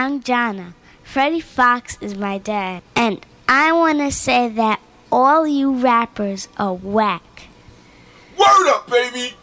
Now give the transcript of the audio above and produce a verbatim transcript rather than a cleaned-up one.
I'm Jonna. Freddie Fox is my dad. And I want to say that all you rappers are whack. Word up, baby!